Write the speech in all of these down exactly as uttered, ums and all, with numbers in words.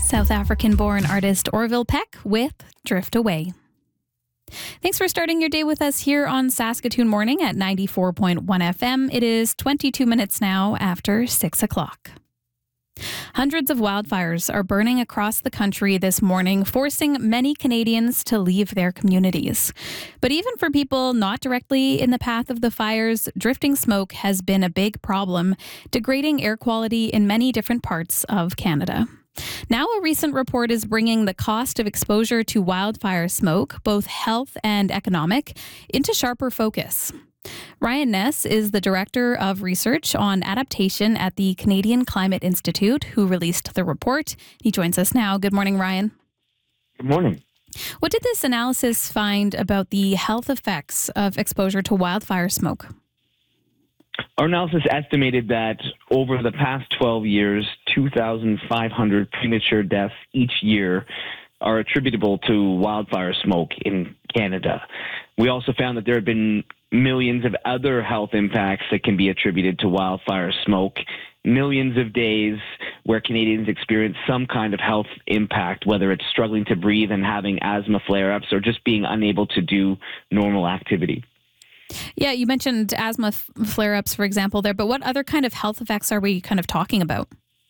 South African-born artist Orville Peck with Drift Away. Thanks for starting your day with us here on Saskatoon Morning at ninety-four point one F M. It is twenty-two minutes now after six o'clock. Hundreds of wildfires are burning across the country this morning, forcing many Canadians to leave their communities. But even for people not directly in the path of the fires, drifting smoke has been a big problem, degrading air quality in many different parts of Canada. Now, a recent report is bringing the cost of exposure to wildfire smoke, both health and economic, into sharper focus. Ryan Ness is the Director of Research on Adaptation at the Canadian Climate Institute, who released the report. He joins us now. Good morning, Ryan. Good morning. What did this analysis find about the health effects of exposure to wildfire smoke? Our analysis estimated that over the past twelve years, two thousand five hundred premature deaths each year are attributable to wildfire smoke in Canada. We also found that there have been millions of other health impacts that can be attributed to wildfire smoke, millions of days where Canadians experience some kind of health impact, whether it's struggling to breathe and having asthma flare-ups or just being unable to do normal activity. Yeah, you mentioned asthma f- flare-ups, for example, there, but what other kind of health effects are we kind of talking about?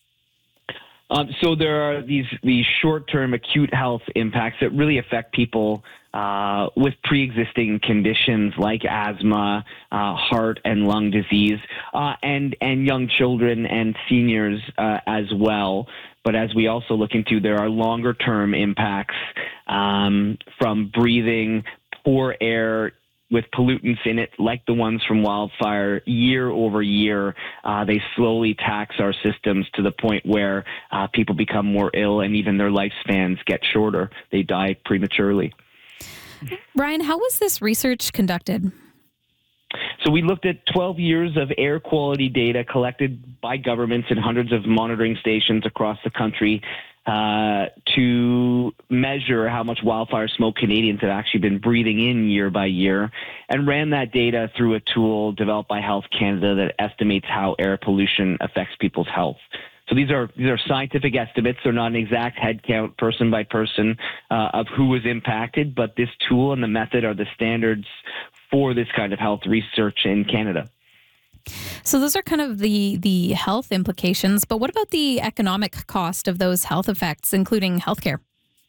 Um, so there are these these short-term acute health impacts that really affect people uh, with pre-existing conditions like asthma, uh, heart and lung disease, uh, and and young children and seniors uh, as well. But as we also look into, there are longer-term impacts um, from breathing poor air with pollutants in it, like the ones from wildfire, year over year. Uh, they slowly tax our systems to the point where uh, people become more ill and even their lifespans get shorter. They die prematurely. Ryan, how was this research conducted? So we looked at twelve years of air quality data collected by governments and hundreds of monitoring stations across the country uh, to measure how much wildfire smoke Canadians had actually been breathing in year by year, and ran that data through a tool developed by Health Canada that estimates how air pollution affects people's health. So these are these are scientific estimates. They're not an exact head count, person by person, uh, of who was impacted, but this tool and the method are the standards for this kind of health research in Canada. So those are kind of the, the health implications, but what about the economic cost of those health effects, including healthcare?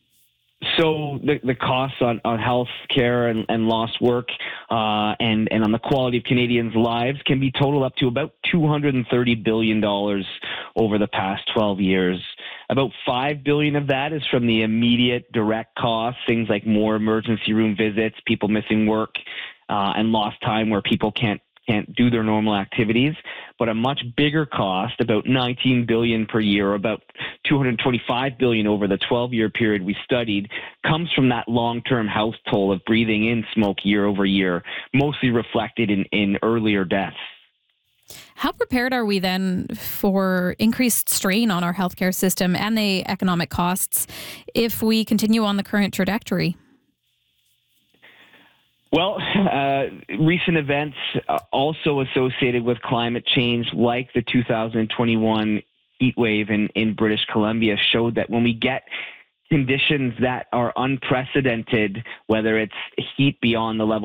So the, the costs on, on health care and, and lost work uh, and, and on the quality of Canadians' lives can be total up to about two hundred thirty billion dollars over the past twelve years. About five billion dollars of that is from the immediate direct costs, things like more emergency room visits, people missing work, uh, and lost time where people can't can't do their normal activities. But a much bigger cost, about nineteen billion dollars per year, or about two hundred twenty-five billion dollars over the twelve-year period we studied, comes from that long-term health toll of breathing in smoke year over year, mostly reflected in, in earlier deaths. How prepared are we then for increased strain on our healthcare system and the economic costs if we continue on the current trajectory? Well, uh, recent events uh, also associated with climate change, like the two thousand twenty-one heat wave in, in British Columbia, showed that when we get conditions that are unprecedented, whether it's heat beyond the level